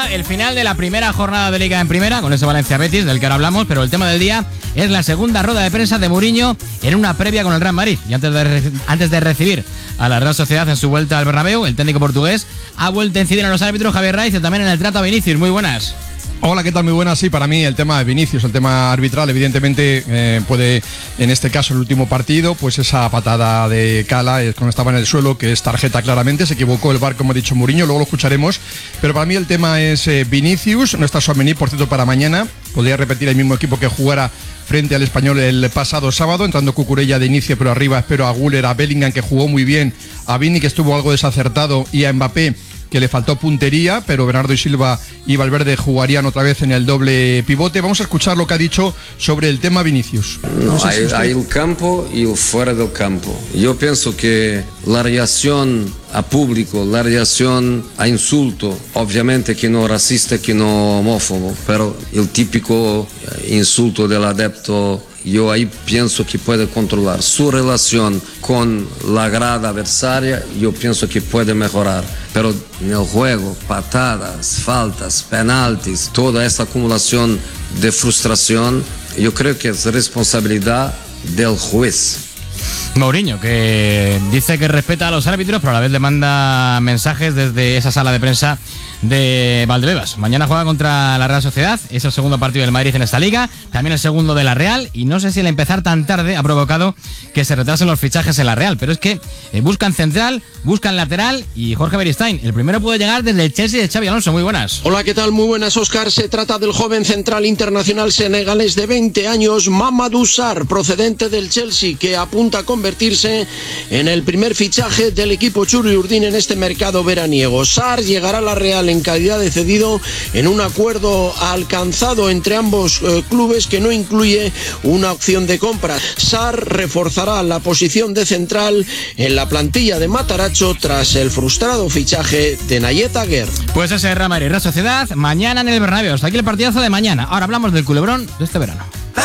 el final de la primera jornada de Liga en Primera, con ese Valencia-Betis del que ahora hablamos, pero el tema del día es la segunda rueda de prensa de Mourinho en una previa con el Real Madrid. Y antes de recibir a la Real Sociedad en su vuelta al Bernabéu, el técnico portugués ha vuelto a incidir en los árbitros, Javier Raiz, y también en el trato a Vinicius. Muy buenas. Hola, ¿qué tal? Muy buenas. Sí, para mí el tema de Vinicius, el tema arbitral, evidentemente puede, en este caso el último partido, pues esa patada de Cala cuando estaba en el suelo, que es tarjeta claramente, se equivocó el VAR, como ha dicho Mourinho, luego lo escucharemos, pero para mí el tema es Vinicius, no está Tchouaméni, por cierto, para mañana, podría repetir el mismo equipo que jugara frente al Español el pasado sábado, entrando Cucurella de inicio, pero arriba espero a Güler, a Bellingham, que jugó muy bien, a Vini, que estuvo algo desacertado, y a Mbappé, que le faltó puntería, pero Bernardo Silva y Valverde jugarían otra vez en el doble pivote. Vamos a escuchar lo que ha dicho sobre el tema Vinicius. Hay el campo y el fuera del campo. Yo pienso que la reacción a público, la reacción a insulto, obviamente que no racista, que no homófobo, pero el típico insulto del adepto, yo ahí pienso que puede controlar su relación con la grada adversaria, yo pienso que puede mejorar, pero en el juego, patadas, faltas, penaltis, toda esa acumulación de frustración, yo creo que es responsabilidad del juez. Mourinho, que dice que respeta a los árbitros, pero a la vez le manda mensajes desde esa sala de prensa de Valdebebas. Mañana juega contra la Real Sociedad, es el segundo partido del Madrid en esta liga, también el segundo de la Real, y no sé si el empezar tan tarde ha provocado que se retrasen los fichajes en la Real, pero es que buscan central, buscan lateral, y Jorge Beristain, el primero puede llegar desde el Chelsea de Xabi Alonso. Muy buenas. Hola, ¿qué tal? Muy buenas, Óscar. Se trata del joven central internacional senegalés de 20 años, Mamadou Sarr, procedente del Chelsea, que apunta a convertirse en el primer fichaje del equipo Churi-Urdin en este mercado veraniego. Sarr llegará a la Real en calidad de cedido en un acuerdo alcanzado entre ambos clubes que no incluye una opción de compra. Sarr reforzará la posición de central en la plantilla de Mataracho tras el frustrado fichaje de Nayet Aguer. Pues ese es Real Madrid, Real Sociedad, mañana en el Bernabéu. Hasta aquí el partidazo de mañana. Ahora hablamos del culebrón de este verano.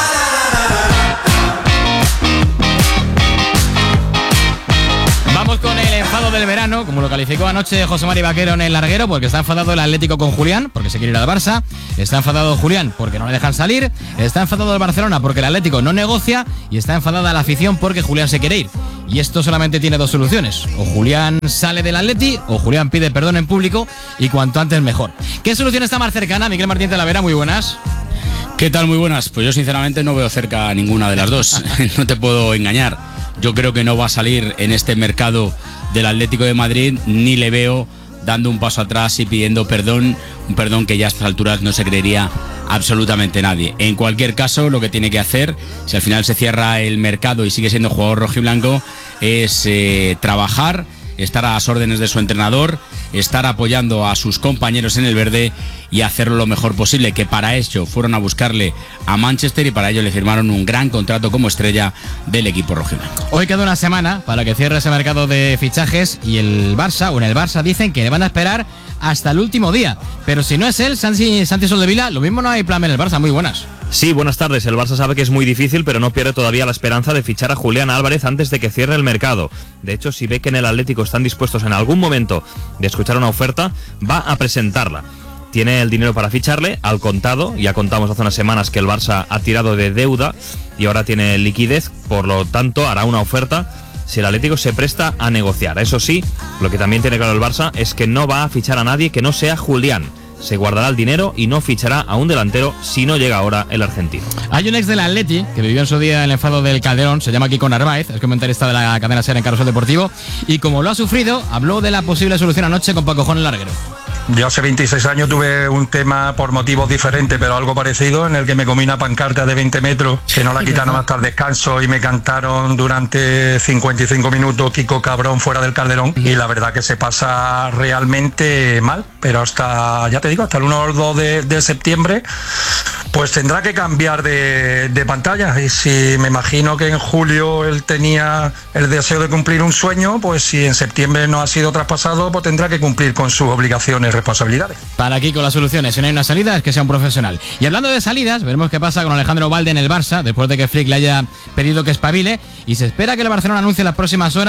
Vamos con el enfado del verano, como lo calificó anoche José Mari Vaquero en el larguero, porque está enfadado el Atlético con Julián, porque se quiere ir al Barça, está enfadado Julián porque no le dejan salir, está enfadado el Barcelona porque el Atlético no negocia, y está enfadada la afición porque Julián se quiere ir. Y esto solamente tiene dos soluciones: o Julián sale del Atleti, o Julián pide perdón en público, y cuanto antes mejor. ¿Qué solución está más cercana? Miguel Martín Talavera, muy buenas. ¿Qué tal? Muy buenas. Pues yo sinceramente no veo cerca ninguna de las dos. No te puedo engañar. Yo creo que no va a salir en este mercado del Atlético de Madrid, ni le veo dando un paso atrás y pidiendo perdón, un perdón que ya a estas alturas no se creería absolutamente nadie. En cualquier caso, lo que tiene que hacer, si al final se cierra el mercado y sigue siendo jugador rojiblanco, es trabajar, estar a las órdenes de su entrenador, estar apoyando a sus compañeros en el verde y hacerlo lo mejor posible, que para ello fueron a buscarle a Manchester y para ello le firmaron un gran contrato como estrella del equipo rojiblanco. Hoy queda una semana para que cierre ese mercado de fichajes, y el Barça, o en el Barça, dicen que le van a esperar hasta el último día. Pero si no es él, Santi Soldevila, lo mismo no hay plan en el Barça. Muy buenas. Sí, buenas tardes. El Barça sabe que es muy difícil, pero no pierde todavía la esperanza de fichar a Julián Álvarez antes de que cierre el mercado. De hecho, si ve que en el Atlético están dispuestos en algún momento de escuchar una oferta, va a presentarla. Tiene el dinero para ficharle al contado. Ya contamos hace unas semanas que el Barça ha tirado de deuda y ahora tiene liquidez, por lo tanto hará una oferta si el Atlético se presta a negociar. Eso sí, lo que también tiene claro el Barça es que no va a fichar a nadie que no sea Julián. Se guardará el dinero y no fichará a un delantero si no llega ahora el argentino. Hay un ex del Atleti que vivió en su día el enfado del Calderón, se llama Kiko Narváez, es comentarista de la cadena SER en Carrusel Deportivo, y como lo ha sufrido, habló de la posible solución anoche con Paco Jón el larguero. Yo hace 26 años tuve un tema por motivos diferentes, pero algo parecido, en el que me comí una pancarta de 20 metros, que no la quitaron hasta el descanso y me cantaron durante 55 minutos Kiko Cabrón fuera del Calderón, y la verdad que se pasa realmente mal, pero hasta, ya te digo, hasta el 1 o 2 de septiembre, pues tendrá que cambiar de pantalla. Y si me imagino que en julio él tenía el deseo de cumplir un sueño, pues si en septiembre no ha sido traspasado, pues tendrá que cumplir con sus obligaciones, responsabilidades. Para Kiko las soluciones, si no hay una salida, es que sea un profesional. Y hablando de salidas, veremos qué pasa con Alejandro Balde en el Barça, después de que Flick le haya pedido que espabile, y se espera que el Barcelona anuncie en las próximas horas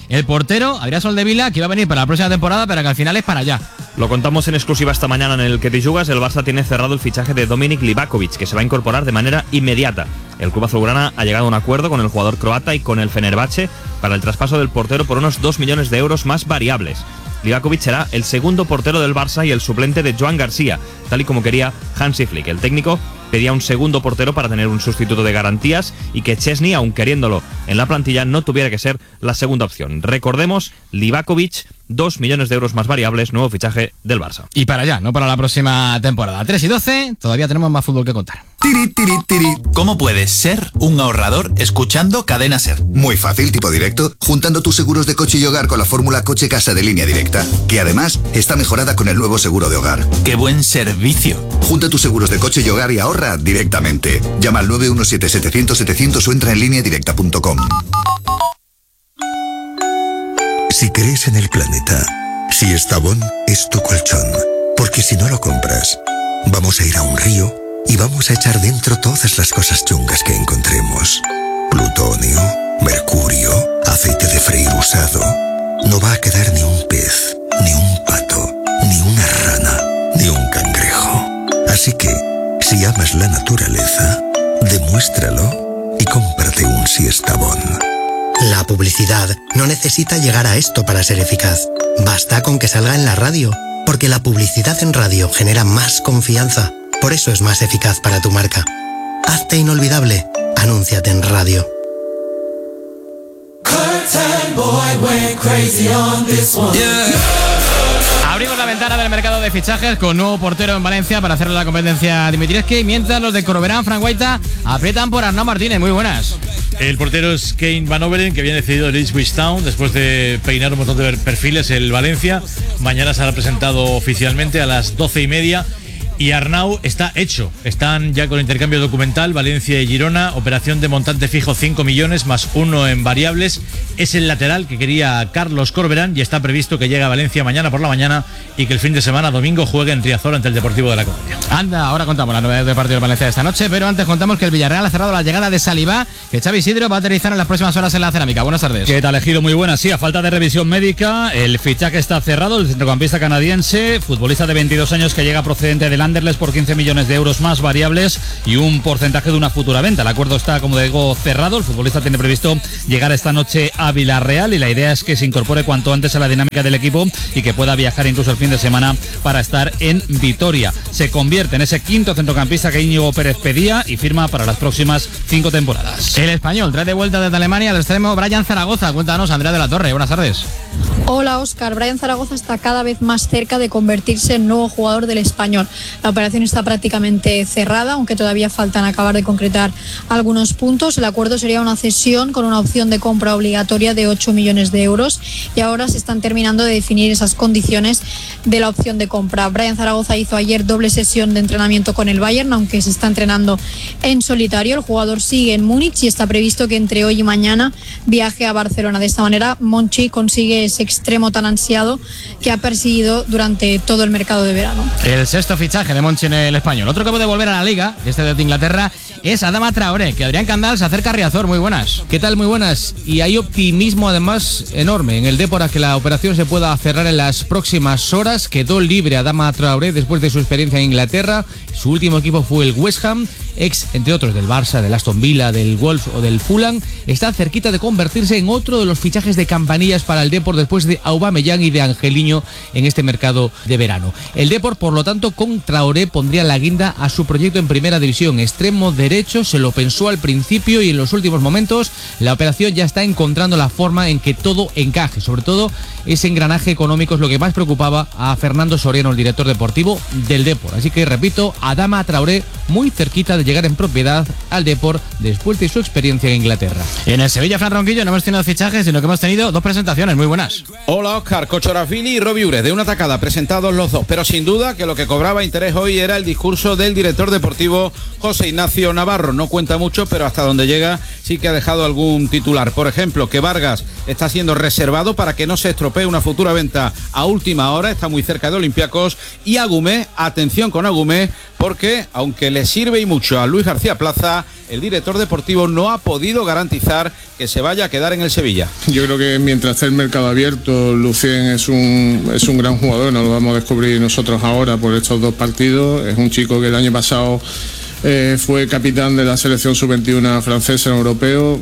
el portero Adrià Soldevila, que iba a venir para la próxima temporada, pero que al final es para allá. Lo contamos en exclusiva esta mañana en el Que te jugas. El Barça tiene cerrado el fichaje de Dominik Livakovic, que se va a incorporar de manera inmediata. El club azulgrana ha llegado a un acuerdo con el jugador croata y con el Fenerbahce para el traspaso del portero por unos 2 millones de euros más variables. Livakovic será el segundo portero del Barça y el suplente de Joan García, tal y como quería Hansi Flick. El técnico pedía un segundo portero para tener un sustituto de garantías y que Chesney, aun queriéndolo en la plantilla, no tuviera que ser la segunda opción. Recordemos, Livakovic, 2 millones de euros más variables, nuevo fichaje del Barça. Y para allá, no para la próxima temporada. 3:12, todavía tenemos más fútbol que contar. Tiri, tiri, tiri. ¿Cómo puedes ser un ahorrador escuchando Cadena Ser? Muy fácil, tipo directo, juntando tus seguros de coche y hogar con la fórmula Coche Casa de Línea Directa, que además está mejorada con el nuevo seguro de hogar. ¡Qué buen servicio! Junta tus seguros de coche y hogar y ahorra directamente. Llama al 917-700-700 o entra en lineadirecta.com. Si crees en el planeta, Siestabón es tu colchón, porque si no lo compras, vamos a ir a un río y vamos a echar dentro todas las cosas chungas que encontremos. Plutonio, mercurio, aceite de freír usado. No va a quedar ni un pez, ni un pato, ni una rana, ni un cangrejo. Así que, si amas la naturaleza, demuéstralo y cómprate un Siestabón. La publicidad no necesita llegar a esto para ser eficaz. Basta con que salga en la radio, porque la publicidad en radio genera más confianza. Por eso es más eficaz para tu marca. Hazte inolvidable. Anúnciate en radio. Abrimos la ventana del mercado de fichajes con nuevo portero en Valencia para hacerle la competencia a Dimitrievski, mientras los de Corberán, Frank Guaita, aprietan por Arnau Martínez. Muy buenas. El portero es Kane Van Overen, que había decidido el Ipswich Town después de peinar un montón de perfiles el Valencia. Mañana será presentado oficialmente a las 12:30. Y Arnau está hecho. Están ya con intercambio documental, Valencia y Girona. Operación de montante fijo 5 millones más 1 en variables. Es el lateral que quería Carlos Corberán y está previsto que llegue a Valencia mañana por la mañana y que el fin de semana, domingo, juegue en Riazor ante el Deportivo de La Coruña. Anda, ahora contamos las novedades del partido de Valencia de esta noche, pero antes contamos que el Villarreal ha cerrado la llegada de Salivá, que Xavi Isidro va a aterrizar en las próximas horas en la Cerámica. Buenas tardes. ¿Qué tal, Ejido? Muy buenas. Sí, a falta de revisión médica, el fichaje está cerrado. El centrocampista canadiense, futbolista de 22 años que llega procedente del Anderlecht por 15 millones de euros más variables y un porcentaje de una futura venta. El acuerdo está, como digo, cerrado. El futbolista tiene previsto llegar esta noche a Villarreal y la idea es que se incorpore cuanto antes a la dinámica del equipo y que pueda viajar incluso el fin de semana para estar en Vitoria. Se convierte en ese quinto centrocampista que Íñigo Pérez pedía y firma para las próximas 5 temporadas. El español trae de vuelta desde Alemania al extremo Brian Zaragoza. Cuéntanos, Andrea de la Torre. Buenas tardes. Hola, Óscar. Brian Zaragoza está cada vez más cerca de convertirse en nuevo jugador del Español. La operación está prácticamente cerrada, aunque todavía faltan acabar de concretar algunos puntos. El acuerdo sería una cesión con una opción de compra obligatoria de 8 millones de euros y ahora se están terminando de definir esas condiciones de la opción de compra. Brian Zaragoza hizo ayer doble sesión de entrenamiento con el Bayern, aunque se está entrenando en solitario. El jugador sigue en Múnich y está previsto que entre hoy y mañana viaje a Barcelona. De esta manera, Monchi consigue ese extremo tan ansiado que ha perseguido durante todo el mercado de verano. El sexto fichaje de Monchi en el Español. Otro que puede volver a la Liga, este de Inglaterra, es Adama Traoré, que Adrián Candal se acerca a Riazor. Muy buenas. ¿Qué tal? Muy buenas. Y hay optimismo además enorme en el Depor a que la operación se pueda cerrar en las próximas horas. Quedó libre Adama Traoré después de su experiencia en Inglaterra. Su último equipo fue el West Ham, ex entre otros del Barça, del Aston Villa, del Wolves o del Fulham. Está cerquita de convertirse en otro de los fichajes de campanillas para el Depor después de Aubameyang y de Angeliño en este mercado de verano. El Depor, por lo tanto, con Traoré pondría la guinda a su proyecto en primera división. Extremo derecho, se lo pensó al principio y en los últimos momentos la operación ya está encontrando la forma en que todo encaje. Sobre todo ese engranaje económico es lo que más preocupaba a Fernando Soriano, el director deportivo del Depor. Así que repito, Adama Traoré muy cerquita de llegar en propiedad al Depor después de su experiencia en Inglaterra. En el Sevilla, Fran Ronquillo, no hemos tenido fichajes, sino que hemos tenido dos presentaciones muy buenas. Hola, Óscar. Kochorashvili y Robbie Ures, de una tacada, presentados los dos. Pero sin duda que lo que cobraba interés hoy era el discurso del director deportivo José Ignacio Navarro. No cuenta mucho, pero hasta donde llega sí que ha dejado algún titular. Por ejemplo, que Vargas está siendo reservado para que no se estropee una futura venta a última hora. Está muy cerca de Olympiacos. Y Agumé, atención con Agumé, porque, aunque le sirve y mucho a Luis García Plaza, el director deportivo no ha podido garantizar que se vaya a quedar en el Sevilla. Yo creo que mientras esté el mercado abierto, Lucien es un gran jugador, no lo vamos a descubrir nosotros ahora por estos 2 partidos. Es un chico que el año pasado fue capitán de la selección sub-21 francesa en europeo,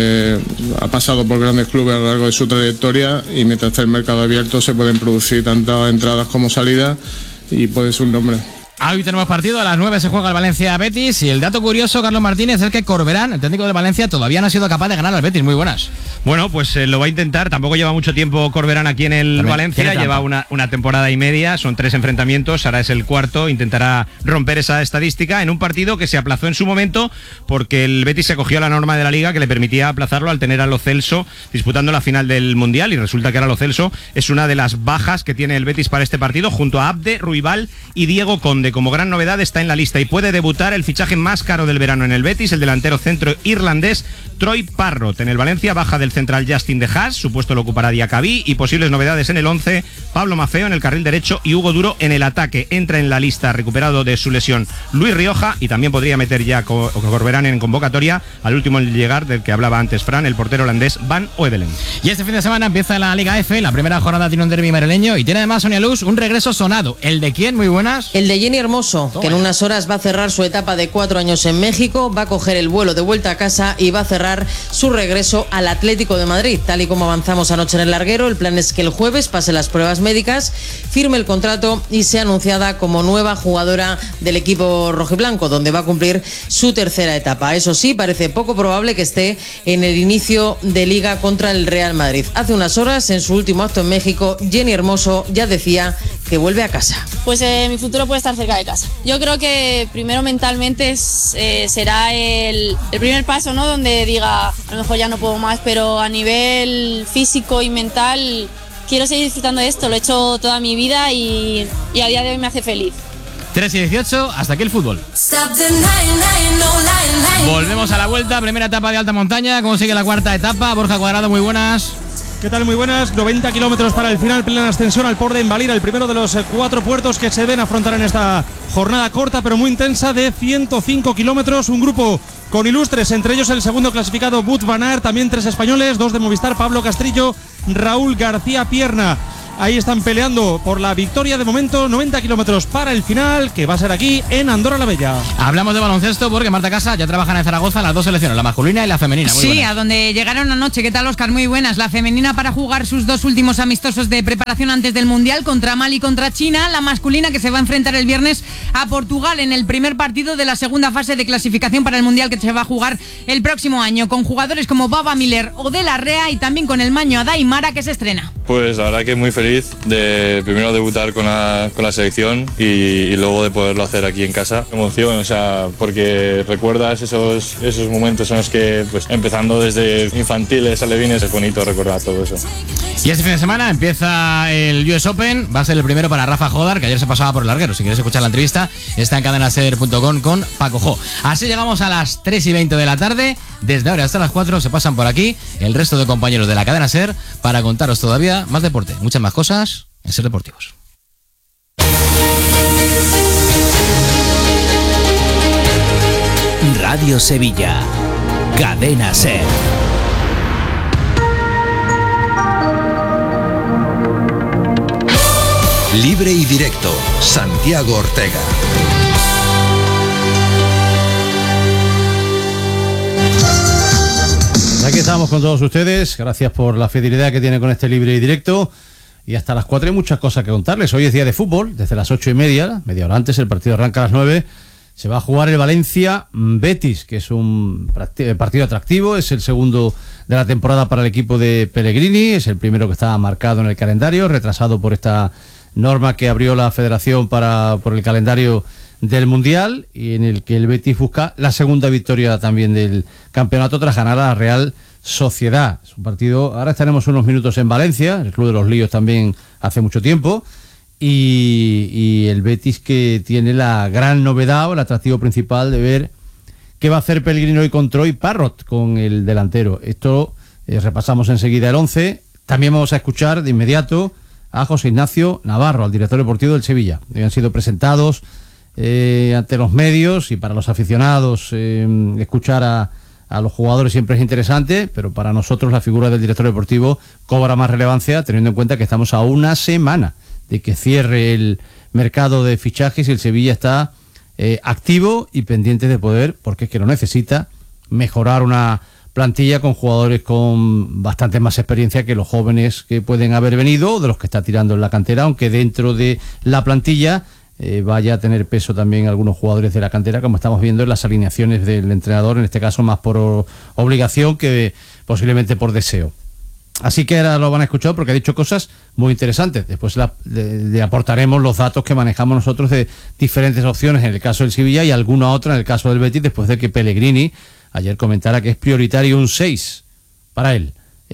ha pasado por grandes clubes a lo largo de su trayectoria, y mientras esté el mercado abierto se pueden producir tantas entradas como salidas y puede ser un nombre. Hoy tenemos partido, a las 9 se juega el Valencia-Betis, y el dato curioso, Carlos Martínez, es que Corberán, el técnico de Valencia, todavía no ha sido capaz de ganar al Betis. Muy buenas. Bueno, pues lo va a intentar. Tampoco lleva mucho tiempo Corberán aquí en el Valencia, lleva una temporada y media, son 3 enfrentamientos, ahora es el 4, intentará romper esa estadística en un partido que se aplazó en su momento porque el Betis se acogió a la norma de la Liga que le permitía aplazarlo al tener a Lo Celso disputando la final del Mundial, y resulta que ahora Lo Celso es una de las bajas que tiene el Betis para este partido, junto a Abde, Ruibal y Diego Conde. Como gran novedad está en la lista y puede debutar el fichaje más caro del verano en el Betis, el delantero centro irlandés Troy Parrott. En el Valencia, baja del central Justin De Haas, su puesto lo ocupará Diacabí, y posibles novedades en el 11, Pablo Maffeo en el carril derecho y Hugo Duro en el ataque. Entra en la lista, recuperado de su lesión, Luis Rioja, y también podría meter ya Corberán en convocatoria al último en llegar, del que hablaba antes Fran, el portero holandés Van Oevelen. Y este fin de semana empieza la Liga F, la primera jornada tiene un derbi madrileño y tiene además, Sonia Luz, un regreso sonado. ¿El de quién? Muy buenas. El de Jenny Hermoso, que en unas horas va a cerrar su etapa de 4 años en México, va a coger el vuelo de vuelta a casa y va a cerrar su regreso al Atlético de Madrid. Tal y como avanzamos anoche en el larguero, el plan es que el jueves pase las pruebas médicas, firme el contrato y sea anunciada como nueva jugadora del equipo rojiblanco, donde va a cumplir su tercera etapa. Eso sí, parece poco probable que esté en el inicio de Liga contra el Real Madrid. Hace unas horas, en su último acto en México, Jenny Hermoso ya decía que vuelve a casa. Pues mi futuro puede estar cerca de casa. Yo creo que primero mentalmente será el primer paso, ¿no? Donde diga, a lo mejor ya no puedo más, pero a nivel físico y mental quiero seguir disfrutando de esto. Lo he hecho toda mi vida y a día de hoy me hace feliz. 3:18, hasta aquí el fútbol. Volvemos a la vuelta, primera etapa de alta montaña. ¿Cómo sigue la cuarta etapa? Borja Cuadrado, muy buenas. ¿Qué tal? Muy buenas. 90 kilómetros para el final, plena ascensión al Port de Invalira, el primero de los 4 puertos que se deben afrontar en esta jornada corta pero muy intensa de 105 kilómetros. Un grupo con ilustres, entre ellos el segundo clasificado Wout van Aert, también 3 españoles, 2 de Movistar, Pablo Castrillo, Raúl García Pierna. Ahí están peleando por la victoria de momento. 90 kilómetros para el final, que va a ser aquí en Andorra la Bella. Hablamos de baloncesto porque Marta Casa ya trabajan en Zaragoza las 2 selecciones, la masculina y la femenina. Muy sí, buenas. A donde llegaron anoche. ¿Qué tal, Óscar? Muy buenas. La femenina para jugar sus 2 últimos amistosos de preparación antes del Mundial, contra Mali y contra China. La masculina, que se va a enfrentar el viernes a Portugal en el primer partido de la segunda fase de clasificación para el Mundial, que se va a jugar el próximo año, con jugadores como Baba Miller o De La Rea, y también con el maño Adaimara, que se estrena. Pues la verdad que muy feliz de primero debutar con la selección y luego de poderlo hacer aquí en casa. Emoción, o sea, porque recuerdas esos momentos en los que, pues, empezando desde infantiles, alevines, es bonito recordar todo eso. Y este fin de semana empieza el US Open, va a ser el primero para Rafa Jodar, que ayer se pasaba por el larguero. Si quieres escuchar la entrevista, está en cadenaser.com con Paco Jo. Así llegamos a las 3:20 de la tarde. Desde ahora hasta las 4 se pasan por aquí el resto de compañeros de la cadena SER para contaros todavía más deporte, muchas más cosas en SER Deportivos. Radio Sevilla, Cadena SER. Libre y directo, Santiago Ortega. Aquí estamos con todos ustedes, gracias por la fidelidad que tienen con este libre y directo, y hasta las 4 hay muchas cosas que contarles. Hoy es día de fútbol, desde las 8:30, media hora antes, el partido arranca a las 9, se va a jugar el Valencia-Betis, que es un partido atractivo, es el segundo de la temporada para el equipo de Pellegrini, es el primero que está marcado en el calendario, retrasado por esta norma que abrió la Federación por el calendario del Mundial, y en el que el Betis busca la segunda victoria también del campeonato tras ganar a la Real Sociedad. Es un partido, ahora estaremos unos minutos en Valencia, el Club de los Líos también hace mucho tiempo, y el Betis, que tiene la gran novedad o el atractivo principal de ver qué va a hacer Pellegrini hoy con Troy Parrott, con el delantero. Esto repasamos enseguida el 11. También vamos a escuchar de inmediato a José Ignacio Navarro, al director deportivo del Sevilla. Han sido presentados ante los medios y para los aficionados escuchar a los jugadores siempre es interesante, pero para nosotros la figura del director deportivo cobra más relevancia teniendo en cuenta que estamos a una semana de que cierre el mercado de fichajes y el Sevilla está activo y pendiente de poder, porque es que lo necesita, mejorar una plantilla con jugadores con bastante más experiencia que los jóvenes que pueden haber venido, de los que está tirando en la cantera, aunque dentro de la plantilla vaya a tener peso también algunos jugadores de la cantera, como estamos viendo en las alineaciones del entrenador, en este caso más por obligación que posiblemente por deseo. Así que ahora lo van a escuchar porque ha dicho cosas muy interesantes. Después le aportaremos los datos que manejamos nosotros de diferentes opciones en el caso del Sevilla y alguna otra en el caso del Betis, después de que Pellegrini ayer comentara que es prioritario un 6 para él.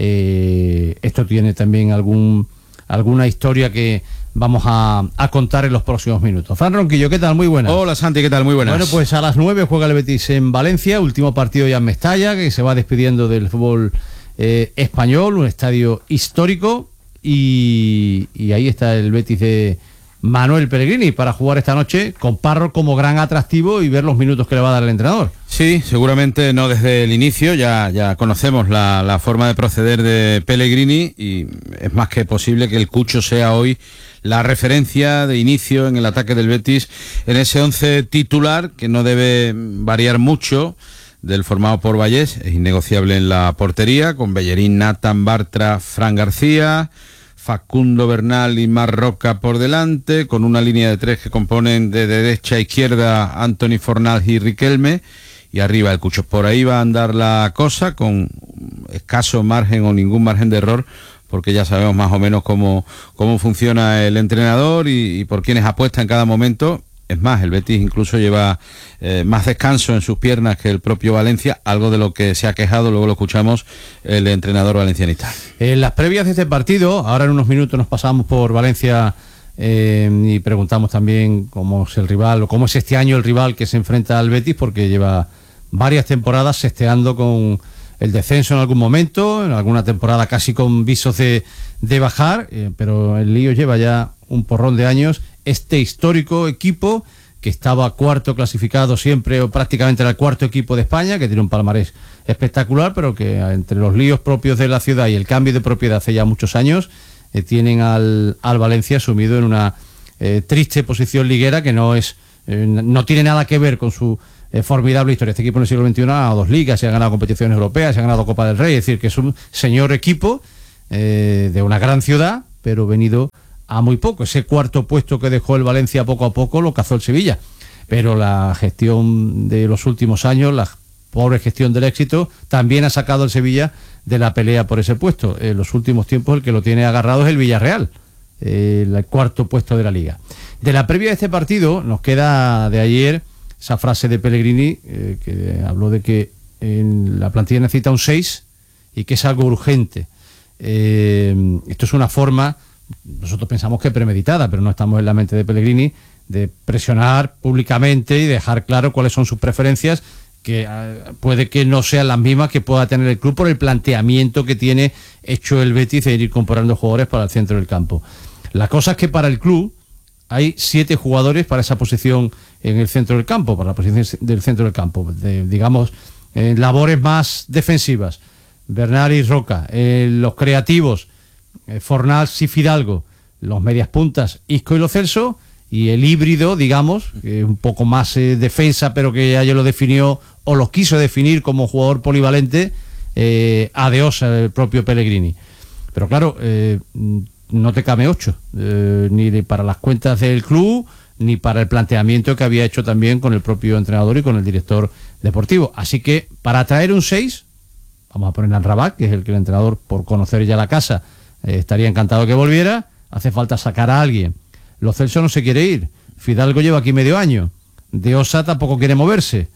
Esto tiene también alguna historia que vamos a contar en los próximos minutos. Fran Ronquillo, ¿qué tal? Muy buenas. Hola Santi, ¿qué tal? Muy buenas. Bueno, pues a las 9 juega el Betis en Valencia, último partido ya en Mestalla, que se va despidiendo del fútbol español, un estadio histórico, y ahí está el Betis de Manuel Pellegrini para jugar esta noche con Parro como gran atractivo y ver los minutos que le va a dar el entrenador. Sí, seguramente no desde el inicio, ya conocemos la forma de proceder de Pellegrini y es más que posible que el Cucho sea hoy la referencia de inicio en el ataque del Betis en ese 11 titular que no debe variar mucho del formado por Vallés, es innegociable en la portería, con Bellerín, Nathan, Bartra, Fran García, Facundo Bernal y Mar Roca por delante, con una línea de 3 que componen de derecha a izquierda Anthony Fornals y Riquelme, y arriba el Cucho. Por ahí va a andar la cosa, con escaso margen o ningún margen de error, porque ya sabemos más o menos cómo funciona el entrenador y por quiénes apuesta en cada momento. Es más, el Betis incluso lleva más descanso en sus piernas que el propio Valencia, algo de lo que se ha quejado, luego lo escuchamos, el entrenador valencianista. En las previas de este partido, ahora en unos minutos nos pasamos por Valencia y preguntamos también cómo es el rival, o cómo es este año el rival que se enfrenta al Betis, porque lleva varias temporadas sesteando con el descenso en algún momento, en alguna temporada casi con visos de bajar, pero el lío lleva ya un porrón de años. Este histórico equipo que estaba cuarto clasificado siempre, o prácticamente era el cuarto equipo de España, que tiene un palmarés espectacular, pero que entre los líos propios de la ciudad y el cambio de propiedad hace ya muchos años, tienen al Valencia sumido en una triste posición liguera que no tiene nada que ver con su formidable historia. Este equipo en el siglo XXI ha ganado 2 ligas, se ha ganado competiciones europeas, se ha ganado Copa del Rey, es decir, que es un señor equipo de una gran ciudad, pero venido a muy poco. Ese cuarto puesto que dejó el Valencia poco a poco lo cazó el Sevilla, pero la gestión de los últimos años, la pobre gestión del éxito, también ha sacado el Sevilla de la pelea por ese puesto. En los últimos tiempos el que lo tiene agarrado es el Villarreal, el cuarto puesto de la Liga. De la previa de este partido nos queda de ayer esa frase de Pellegrini que habló de que en la plantilla necesita un 6 y que es algo urgente. Esto es una forma, nosotros pensamos que premeditada, pero no estamos en la mente de Pellegrini, de presionar públicamente y dejar claro cuáles son sus preferencias, que puede que no sean las mismas que pueda tener el club por el planteamiento que tiene hecho el Betis de ir comprando jugadores para el centro del campo. La cosa es que para el club hay 7 jugadores para esa posición en el centro del campo, para la posición del centro del campo, digamos, labores más defensivas. Bernal y Roca, los creativos, Fornals y Fidalgo, los medias puntas, Isco y Lo Celso, y el híbrido, digamos, que un poco más defensa, pero que ya lo definió o lo quiso definir como jugador polivalente, Adeosa, el propio Pellegrini. Pero claro, no te cabe 8, ni para las cuentas del club, ni para el planteamiento que había hecho también con el propio entrenador y con el director deportivo. Así que para traer un 6, vamos a poner a Rabat, que es el que el entrenador, por conocer ya la casa, estaría encantado que volviera. Hace falta sacar a alguien. Lo Celso no se quiere ir. Fidalgo lleva aquí medio año. De Osa tampoco quiere moverse.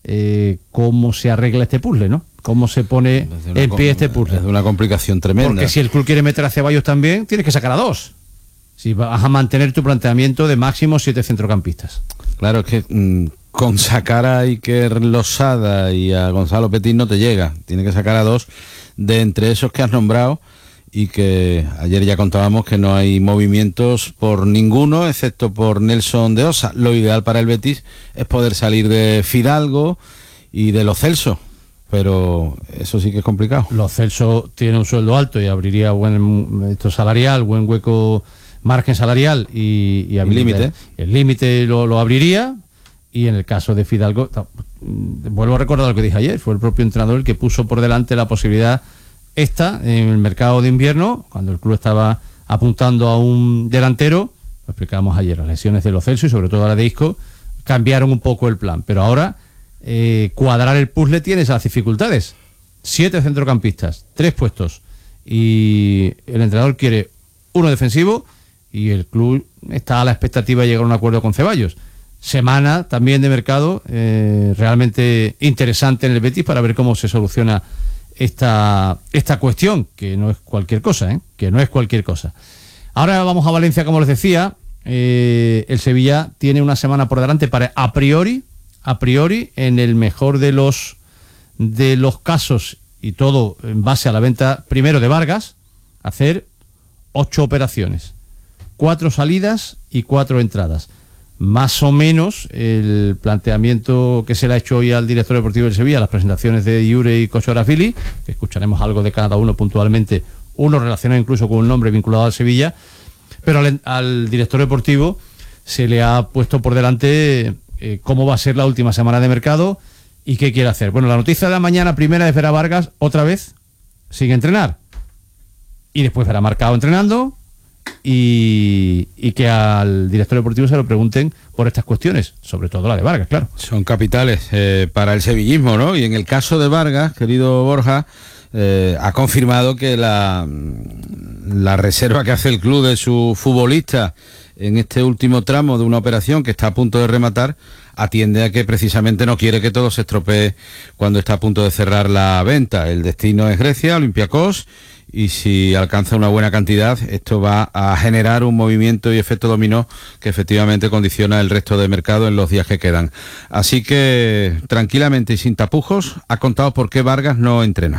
¿Cómo se arregla este puzzle, no? ¿Cómo se pone en pie este puzzle? Es de una complicación tremenda. Porque si el club quiere meter a Ceballos también, tienes que sacar a 2. Si vas a mantener tu planteamiento de máximo 7 centrocampistas. Claro, es que con sacar a Iker Losada y a Gonzalo Petit no te llega. Tienes que sacar a 2 de entre esos que has nombrado. y que ayer ya contábamos que no hay movimientos por ninguno, excepto por Nelson de Osa. Lo ideal para el Betis es poder salir de Fidalgo y de Lo Celso, pero eso sí que es complicado. Lo Celso tiene un sueldo alto y abriría buen salarial, buen hueco, margen salarial y límite. El límite lo abriría, y en el caso de Fidalgo, vuelvo a recordar lo que dije ayer, fue el propio entrenador el que puso por delante la posibilidad esta en el mercado de invierno, cuando el club estaba apuntando a un delantero. Lo explicábamos ayer, las lesiones de Lo Celso y sobre todo la de Isco cambiaron un poco el plan, pero ahora cuadrar el puzzle tiene esas dificultades. 7 centrocampistas, 3 puestos, y el entrenador quiere uno defensivo y el club está a la expectativa de llegar a un acuerdo con Ceballos. Semana también de mercado realmente interesante en el Betis para ver cómo se soluciona esta cuestión, que no es cualquier cosa, que no es cualquier cosa. Ahora vamos a Valencia, como les decía. El Sevilla tiene una semana por delante para, a priori, en el mejor de los casos, y todo en base a la venta primero de Vargas, hacer 8 operaciones, 4 salidas y 4 entradas. Más o menos el planteamiento que se le ha hecho hoy al director deportivo del Sevilla, las presentaciones de Iure y Kochorafili, que escucharemos algo de cada uno puntualmente, uno relacionado incluso con un nombre vinculado al Sevilla, pero al director deportivo se le ha puesto por delante cómo va a ser la última semana de mercado y qué quiere hacer. Bueno, la noticia de la mañana primera es ver a Vargas otra vez sin entrenar, y después verá Marcao entrenando, y que al director deportivo se lo pregunten por estas cuestiones, sobre todo la de Vargas, claro. Son capitales para el sevillismo, ¿no? Y en el caso de Vargas, querido Borja, ha confirmado que la reserva que hace el club de su futbolista en este último tramo de una operación que está a punto de rematar atiende a que precisamente no quiere que todo se estropee cuando está a punto de cerrar la venta. El destino es Grecia, Olympiacos, y si alcanza una buena cantidad, esto va a generar un movimiento y efecto dominó que efectivamente condiciona el resto del mercado en los días que quedan. Así que, tranquilamente y sin tapujos, ha contado por qué Vargas no entrena.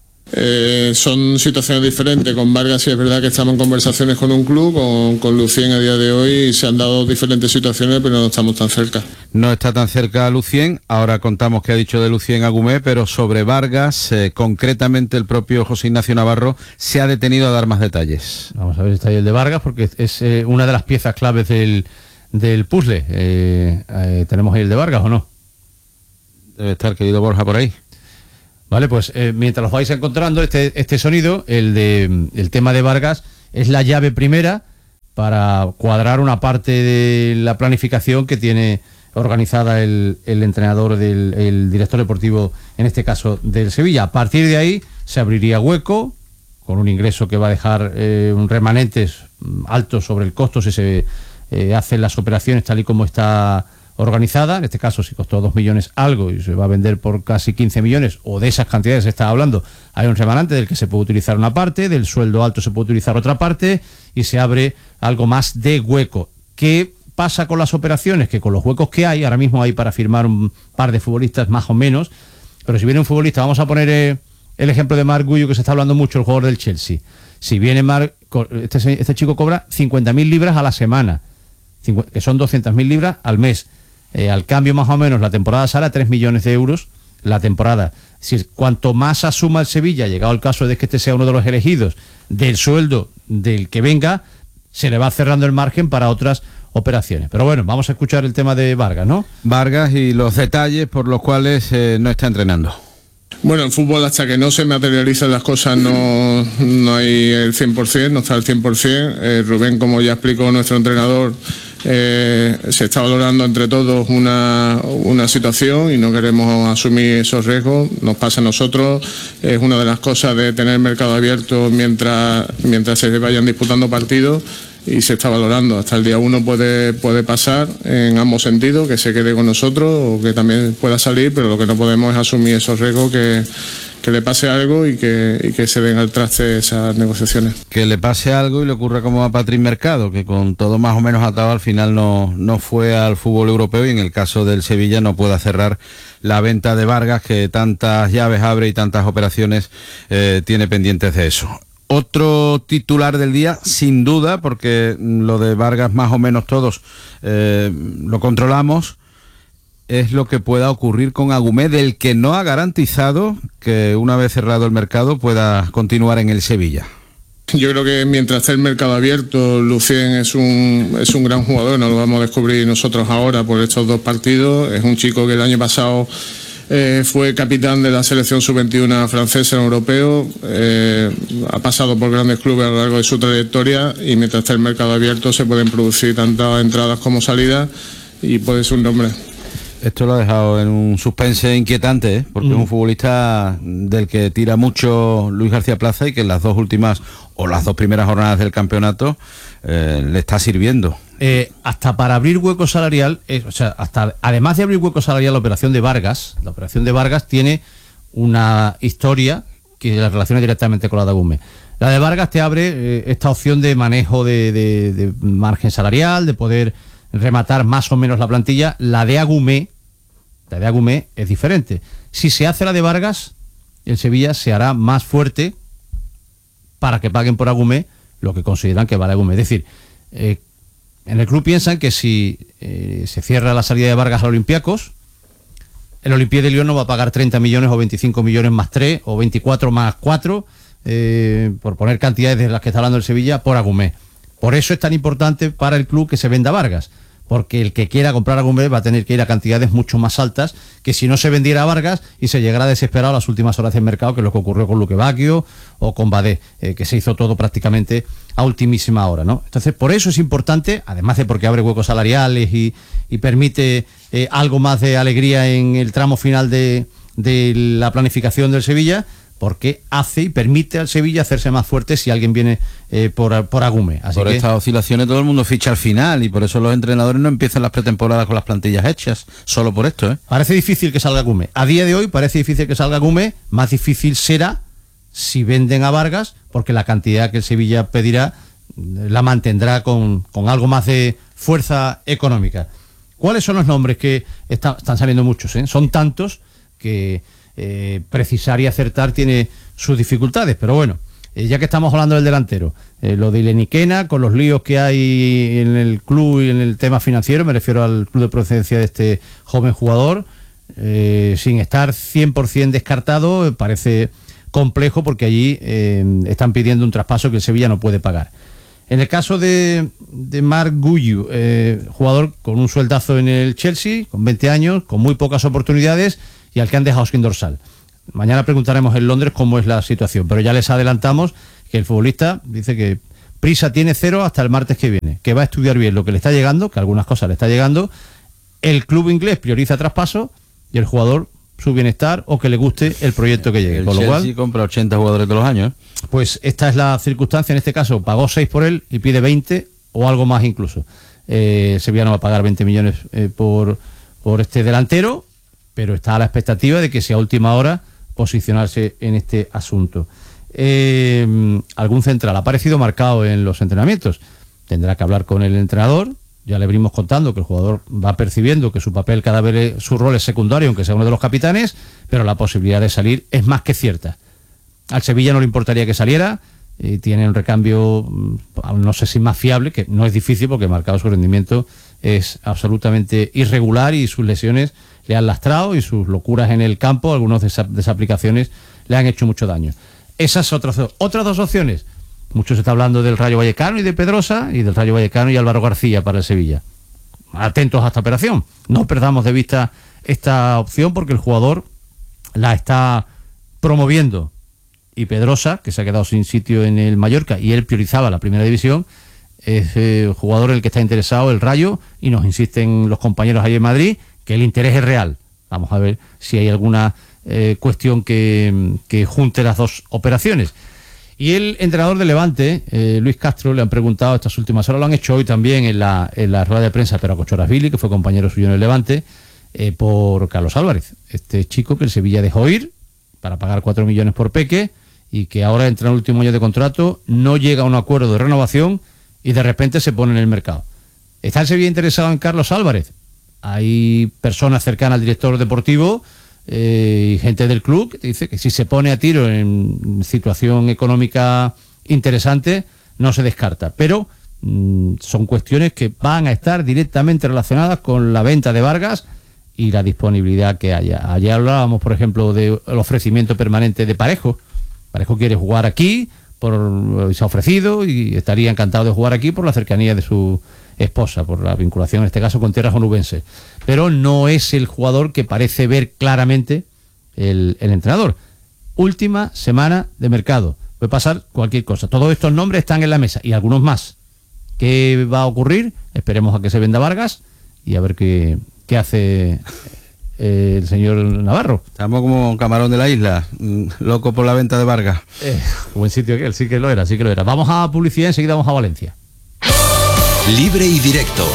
Son situaciones diferentes. Con Vargas sí es verdad que estamos en conversaciones con un club, con Lucien a día de hoy se han dado diferentes situaciones, pero no estamos tan cerca. No está tan cerca Lucien. Ahora contamos qué ha dicho de Lucien Agumé, pero sobre Vargas, concretamente el propio José Ignacio Navarro se ha detenido a dar más detalles. Vamos a ver si está ahí el de Vargas, porque es una de las piezas claves del puzzle. ¿Tenemos ahí el de Vargas o no? Debe estar, querido Borja, por ahí. Vale, pues mientras los vais encontrando, este sonido, el tema de Vargas, es la llave primera para cuadrar una parte de la planificación que tiene organizada el entrenador, el director deportivo, en este caso del Sevilla. A partir de ahí se abriría hueco, con un ingreso que va a dejar un remanentes alto sobre el costo si se hacen las operaciones tal y como está organizada. En este caso, si costó 2 millones algo y se va a vender por casi 15 millones, o de esas cantidades se está hablando, hay un remanente del que se puede utilizar una parte, del sueldo alto se puede utilizar otra parte, y se abre algo más de hueco. ¿Qué pasa con las operaciones? Que con los huecos que hay, ahora mismo hay para firmar un par de futbolistas más o menos, pero si viene un futbolista, vamos a poner el ejemplo de Marc Gullo, que se está hablando mucho, el jugador del Chelsea. Si viene Marc, este chico cobra 50.000 libras a la semana, que son 200.000 libras al mes. Al cambio, más o menos, la temporada sale a 3 millones de euros la temporada. Si cuanto más asuma el Sevilla, llegado el caso de que este sea uno de los elegidos, del sueldo del que venga, se le va cerrando el margen para otras operaciones. Pero bueno, vamos a escuchar el tema de Vargas, ¿no? Vargas y los detalles por los cuales no está entrenando. Bueno, en fútbol hasta que no se materializan las cosas no hay el 100%, no está el 100%. Rubén, como ya explicó nuestro entrenador, se está valorando entre todos una situación y no queremos asumir esos riesgos. Nos pasa a nosotros, es una de las cosas de tener mercado abierto mientras se vayan disputando partidos, y se está valorando. Hasta el día 1 puede pasar en ambos sentidos, que se quede con nosotros o que también pueda salir, pero lo que no podemos es asumir esos riesgos, que le pase algo y que se den al traste esas negociaciones. Que le pase algo y le ocurra como a Patrick Mercado, que con todo más o menos atado al final no fue al fútbol europeo, y en el caso del Sevilla no pueda cerrar la venta de Vargas, que tantas llaves abre y tantas operaciones tiene pendientes de eso. Otro titular del día, sin duda, porque lo de Vargas más o menos todos lo controlamos, es lo que pueda ocurrir con Agumé, del que no ha garantizado que una vez cerrado el mercado pueda continuar en el Sevilla. Yo creo que mientras esté el mercado abierto, Lucien es un gran jugador, no lo vamos a descubrir nosotros ahora por estos 2 partidos. Es un chico que el año pasado fue capitán de la selección sub-21 francesa en europeo, ha pasado por grandes clubes a lo largo de su trayectoria y mientras esté el mercado abierto se pueden producir tantas entradas como salidas y puede ser un nombre. Esto lo ha dejado en un suspense inquietante, porque es un futbolista del que tira mucho Luis García Plaza y que en las 2 últimas o las 2 primeras jornadas del campeonato le está sirviendo. Hasta para abrir hueco salarial, además de abrir hueco salarial, la operación de Vargas tiene una historia que la relaciona directamente con la de Agumé. La de Vargas te abre esta opción de manejo de margen salarial, de poder rematar más o menos la plantilla. La de Agumé es diferente. Si se hace la de Vargas, el Sevilla se hará más fuerte para que paguen por Agumé lo que consideran que vale Agumé. Es decir, en el club piensan que si se cierra la salida de Vargas a Olympiacos, el Olympique de Lyon no va a pagar 30 millones o 25 millones más 3 o 24 más 4, por poner cantidades de las que está hablando el Sevilla, por Agumé. Por eso es tan importante para el club que se venda Vargas, porque el que quiera comprar a Agumé va a tener que ir a cantidades mucho más altas que si no se vendiera a Vargas y se llegara desesperado a las últimas horas del mercado, que es lo que ocurrió con Luque Bacchio o con Badé, que se hizo todo prácticamente a ultimísima hora, ¿no? Entonces, por eso es importante, además de porque abre huecos salariales y permite algo más de alegría en el tramo final de la planificación del Sevilla, porque hace y permite al Sevilla hacerse más fuerte si alguien viene por Agumé. Así por que estas oscilaciones todo el mundo ficha al final y por eso los entrenadores no empiezan las pretemporadas con las plantillas hechas, solo por esto. Parece difícil que salga Agumé. A día de hoy parece difícil que salga Agumé, más difícil será si venden a Vargas, porque la cantidad que el Sevilla pedirá la mantendrá con algo más de fuerza económica. ¿Cuáles son los nombres que están saliendo muchos? Son tantos que precisar y acertar tiene sus dificultades, pero bueno, ya que estamos hablando del delantero, lo de Ileniquena, con los líos que hay en el club y en el tema financiero, me refiero al club de procedencia de este joven jugador, sin estar 100% descartado, parece complejo porque allí están pidiendo un traspaso que el Sevilla no puede pagar. En el caso de Marc Guiu, jugador con un sueldazo en el Chelsea, con 20 años, con muy pocas oportunidades y al que han dejado sin dorsal. Mañana preguntaremos en Londres cómo es la situación, pero ya les adelantamos que el futbolista dice que prisa tiene 0 hasta el martes que viene, que va a estudiar bien lo que le está llegando, que algunas cosas le está llegando, el club inglés prioriza traspaso y el jugador su bienestar o que le guste el proyecto que llegue. El con lo Chelsea cual compra 80 jugadores todos los años. Pues esta es la circunstancia. En este caso pagó 6 por él y pide 20 o algo más incluso. Sevilla no va a pagar 20 millones por este delantero, pero está a la expectativa de que sea última hora posicionarse en este asunto. Algún central ha parecido marcado en los entrenamientos, tendrá que hablar con el entrenador. Ya le venimos contando que el jugador va percibiendo que su papel cada vez, su rol es secundario, aunque sea uno de los capitanes, pero la posibilidad de salir es más que cierta. Al Sevilla no le importaría que saliera, tiene un recambio, no sé si más fiable, que no es difícil porque marcado su rendimiento es absolutamente irregular y sus lesiones le han lastrado y sus locuras en el campo, algunas desaplicaciones le han hecho mucho daño. Esas otras dos opciones. Mucho se está hablando del Rayo Vallecano y de Pedrosa, y del Rayo Vallecano y Álvaro García para el Sevilla. Atentos a esta operación. No perdamos de vista esta opción porque el jugador la está promoviendo. Y Pedrosa, que se ha quedado sin sitio en el Mallorca y él priorizaba la primera división, es el jugador en el que está interesado el Rayo y nos insisten los compañeros ahí en Madrid que el interés es real. Vamos a ver si hay alguna cuestión que junte las dos operaciones. Y el entrenador de Levante, Luis Castro, le han preguntado estas últimas horas, lo han hecho hoy también en la rueda de prensa, pero a Cochorasvili, que fue compañero suyo en el Levante, por Carlos Álvarez, este chico que el Sevilla dejó ir para pagar 4 millones por Peque y que ahora entra en el último año de contrato, no llega a un acuerdo de renovación y de repente se pone en el mercado. ¿Está el Sevilla interesado en Carlos Álvarez? Hay personas cercanas al director deportivo y gente del club que dice que si se pone a tiro en situación económica interesante, no se descarta. Pero son cuestiones que van a estar directamente relacionadas con la venta de Vargas y la disponibilidad que haya. Ayer hablábamos, por ejemplo, del ofrecimiento permanente de Parejo. Parejo quiere jugar aquí, se ha ofrecido y estaría encantado de jugar aquí por la cercanía de su esposa, por la vinculación en este caso con tierras onubenses. Pero no es el jugador que parece ver claramente el entrenador. Última semana de mercado. Puede pasar cualquier cosa. Todos estos nombres están en la mesa y algunos más. ¿Qué va a ocurrir? Esperemos a que se venda Vargas y a ver qué hace el señor Navarro. Estamos como camarón de la isla, loco por la venta de Vargas. Buen sitio aquel, sí que lo era. Vamos a publicidad, enseguida vamos a Valencia. Libre y directo.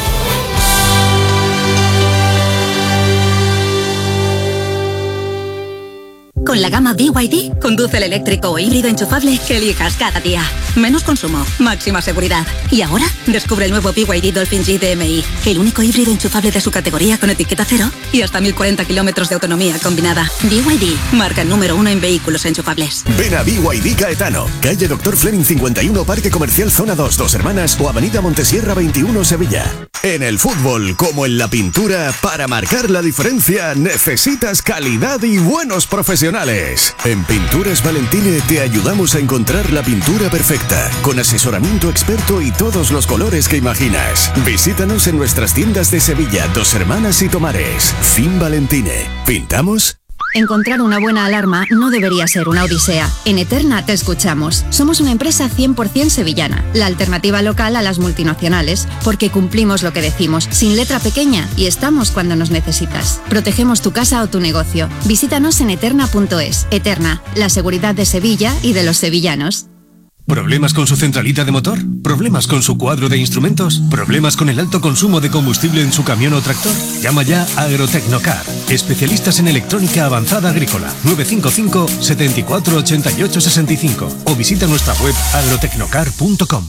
Con la gama BYD, conduce el eléctrico o híbrido enchufable que elijas cada día. Menos consumo, máxima seguridad. Y ahora, descubre el nuevo BYD Dolphin G DMI, el único híbrido enchufable de su categoría con etiqueta cero y hasta 1040 kilómetros de autonomía combinada. BYD, marca número 1 en vehículos enchufables. Ven a BYD Caetano, calle Dr. Fleming 51, Parque Comercial Zona 2, Dos Hermanas o Avenida Montesierra 21, Sevilla. En el fútbol, como en la pintura, para marcar la diferencia necesitas calidad y buenos profesionales. En Pinturas Valentine te ayudamos a encontrar la pintura perfecta, con asesoramiento experto y todos los colores que imaginas. Visítanos en nuestras tiendas de Sevilla, Dos Hermanas y Tomares. Fin Valentine. ¿Pintamos? Encontrar una buena alarma no debería ser una odisea. En Eterna te escuchamos. Somos una empresa 100% sevillana, la alternativa local a las multinacionales, porque cumplimos lo que decimos, sin letra pequeña, y estamos cuando nos necesitas. Protegemos tu casa o tu negocio. Visítanos en eterna.es. Eterna, la seguridad de Sevilla y de los sevillanos. ¿Problemas con su centralita de motor? ¿Problemas con su cuadro de instrumentos? ¿Problemas con el alto consumo de combustible en su camión o tractor? Llama ya a Agrotecnocar, especialistas en electrónica avanzada agrícola. 955 74 88 65 o visita nuestra web agrotecnocar.com.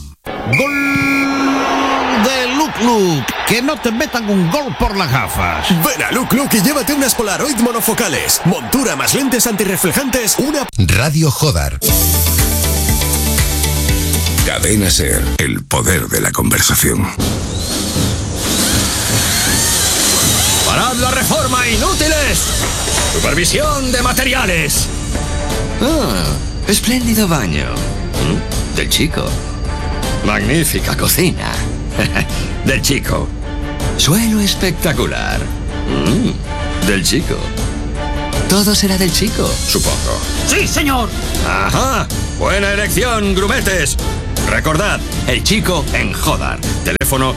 ¡Gol de Luc Luc! ¡Que no te metan un gol por las gafas! Ven a Luc Luc y llévate unas Polaroid monofocales, montura más lentes antirreflejantes, una... Radio Jodar. Cadena SER, el poder de la conversación. ¡Parad la reforma, inútiles! ¡Supervisión de materiales! Espléndido baño. Del Chico. Magnífica cocina. Del Chico. Suelo espectacular. Del Chico. Todo será del Chico, supongo. ¡Sí, señor! ¡Ajá! ¡Buena elección, grumetes! Recordad, El Chico en Jodar. Teléfono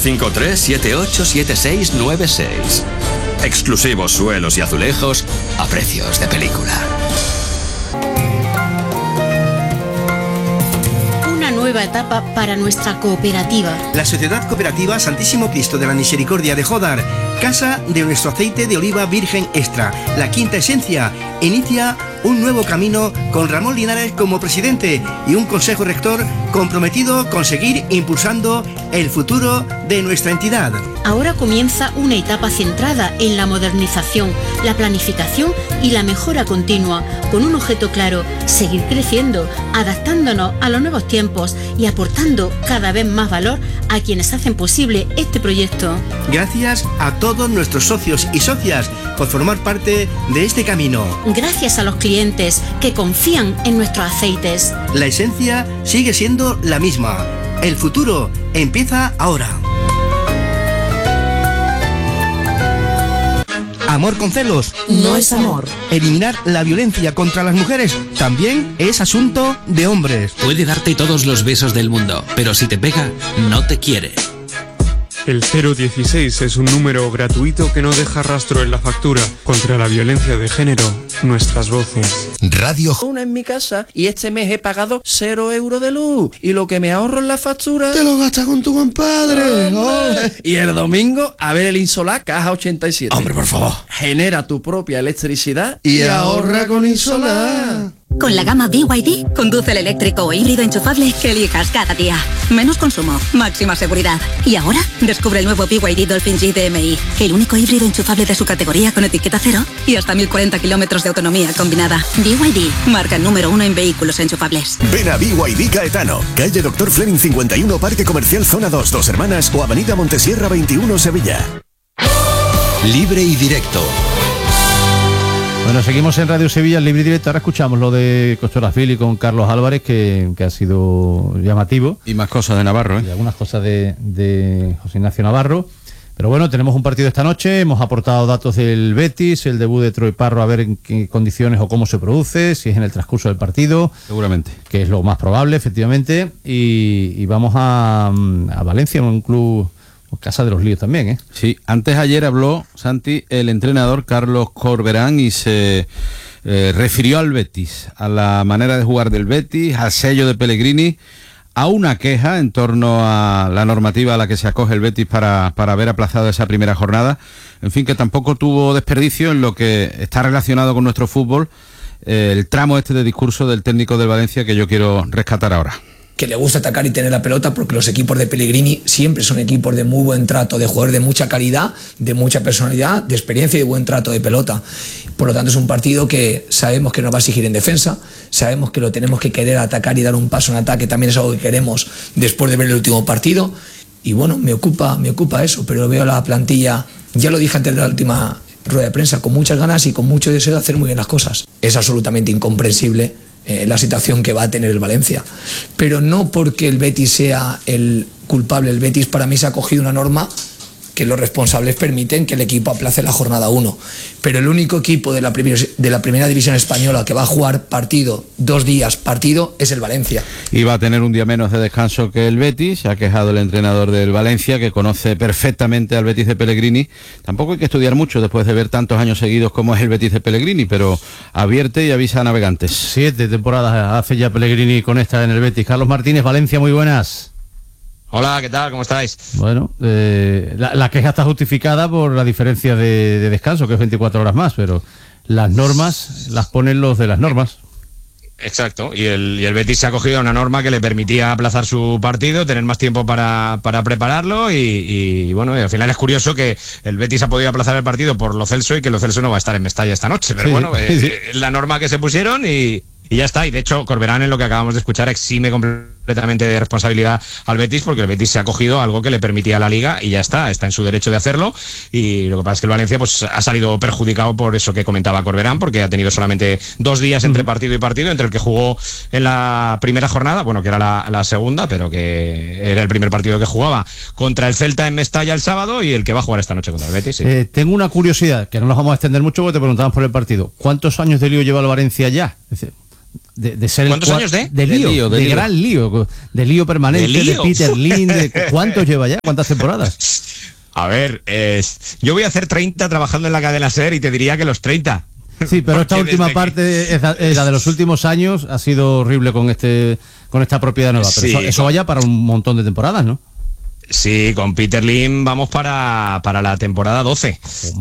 953-787696. Exclusivos suelos y azulejos a precios de película. Una nueva etapa para nuestra cooperativa. La Sociedad Cooperativa Santísimo Cristo de la Misericordia de Jodar, casa de nuestro aceite de oliva virgen extra, la quinta esencia, inicia un nuevo camino con Ramón Linares como presidente y un consejo rector comprometido con seguir impulsando el futuro de nuestra entidad. Ahora comienza una etapa centrada en la modernización, la planificación y la mejora continua, con un objeto claro: seguir creciendo, adaptándonos a los nuevos tiempos y aportando cada vez más valor a quienes hacen posible este proyecto. Gracias a todos nuestros socios y socias por formar parte de este camino. Gracias a los clientes que confían en nuestros aceites. La esencia sigue siendo la misma. El futuro empieza ahora. Amor con celos no es amor. Eliminar la violencia contra las mujeres también es asunto de hombres. Puede darte todos los besos del mundo, pero si te pega, no te quiere. El 016 es un número gratuito que no deja rastro en la factura. Contra la violencia de género, nuestras voces. Radio. Una en mi casa y este mes he pagado 0 euros de luz. Y lo que me ahorro en la factura... Te lo gastas con tu compadre. Y el domingo, a ver el Insolar Caja 87. Hombre, por favor. Genera tu propia electricidad y ahorra con Insolar. Con la gama BYD, conduce el eléctrico o híbrido enchufable que elijas cada día. Menos consumo, máxima seguridad. Y ahora, descubre el nuevo BYD Dolphin G DMI, el único híbrido enchufable de su categoría con etiqueta cero y hasta 1040 kilómetros de autonomía combinada. BYD, marca número 1 en vehículos enchufables. Ven a BYD Caetano, calle Dr. Fleming 51, Parque Comercial Zona 2, Dos Hermanas o Avenida Montesierra 21, Sevilla. Libre y directo. Bueno, seguimos en Radio Sevilla, Libre y Directo. Ahora escuchamos lo de Costorafili con Carlos Álvarez, que ha sido llamativo. Y más cosas de Navarro, Y algunas cosas de José Ignacio Navarro. Pero bueno, tenemos un partido esta noche, hemos aportado datos del Betis, el debut de Troy Parro, a ver en qué condiciones o cómo se produce, si es en el transcurso del partido. Seguramente. Que es lo más probable, efectivamente. Y vamos a Valencia, un club... Casa de los Líos también, ¿eh? Sí, ayer habló, Santi, el entrenador Carlos Corberán y se refirió al Betis, a la manera de jugar del Betis, al sello de Pellegrini, a una queja en torno a la normativa a la que se acoge el Betis para haber aplazado esa primera jornada. En fin, que tampoco tuvo desperdicio en lo que está relacionado con nuestro fútbol, el tramo este de discurso del técnico del Valencia que yo quiero rescatar ahora. Que le gusta atacar y tener la pelota, porque los equipos de Pellegrini siempre son equipos de muy buen trato, de jugadores de mucha calidad, de mucha personalidad, de experiencia y de buen trato de pelota. Por lo tanto, es un partido que sabemos que nos va a exigir en defensa, sabemos que lo tenemos que querer atacar y dar un paso en ataque, también es algo que queremos después de ver el último partido. Y bueno, me ocupa eso, pero veo la plantilla, ya lo dije antes de la última rueda de prensa, con muchas ganas y con mucho deseo de hacer muy bien las cosas. Es absolutamente incomprensible la situación que va a tener el Valencia, pero no porque el Betis sea el culpable. El Betis para mí se ha cogido una norma que los responsables permiten que el equipo aplace la jornada 1, pero el único equipo de la primera división española que va a jugar partido, 2 días partido, es el Valencia. Y va a tener un día menos de descanso que el Betis. Se ha quejado el entrenador del Valencia, que conoce perfectamente al Betis de Pellegrini. Tampoco hay que estudiar mucho después de ver tantos años seguidos como es el Betis de Pellegrini, pero advierte y avisa a navegantes. 7 temporadas hace ya Pellegrini con esta en el Betis. Carlos Martínez, Valencia, muy buenas. Hola, ¿qué tal? ¿Cómo estáis? Bueno, la queja está justificada por la diferencia de descanso, que es 24 horas más, pero las normas las ponen los de las normas. Exacto, y el Betis se ha cogido una norma que le permitía aplazar su partido, tener más tiempo para prepararlo y bueno, y al final es curioso que el Betis ha podido aplazar el partido por Lo Celso y que Lo Celso no va a estar en Mestalla esta noche, pero sí, bueno, sí. La norma que se pusieron y ya está. Y de hecho Corberán, en lo que acabamos de escuchar, exime completamente de responsabilidad al Betis, porque el Betis se ha cogido algo que le permitía a la Liga y ya está en su derecho de hacerlo. Y lo que pasa es que el Valencia pues ha salido perjudicado por eso que comentaba Corberán, porque ha tenido solamente 2 días entre partido y partido, entre el que jugó en la primera jornada, bueno, que era la segunda, pero que era el primer partido que jugaba contra el Celta en Mestalla el sábado, y el que va a jugar esta noche contra el Betis. Sí. Tengo una curiosidad, que no nos vamos a extender mucho porque te preguntamos por el partido. ¿Cuántos años de lío lleva el Valencia ya? Es decir, de ser ¿cuántos años de lío, de gran lío, de lío permanente, de Peter Lim, ¿cuántos lleva ya? ¿Cuántas temporadas? A ver, yo voy a hacer 30 trabajando en la cadena SER y te diría que los 30. Sí, pero esta última parte, la de los últimos años, ha sido horrible con esta propiedad nueva, pero sí, eso vaya para un montón de temporadas, ¿no? Sí, con Peter Lim vamos para la temporada 12.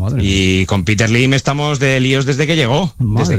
Y con Peter Lim estamos de líos desde que llegó.